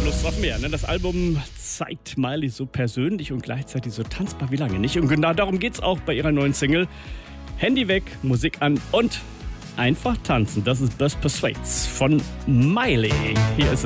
Lust auf mehr. Ne? Das Album zeigt Miley so persönlich und gleichzeitig so tanzbar wie lange nicht. Und genau darum geht's auch bei ihrer neuen Single. Handy weg, Musik an und einfach tanzen. Das ist Best Persuades von Miley. Hier ist es.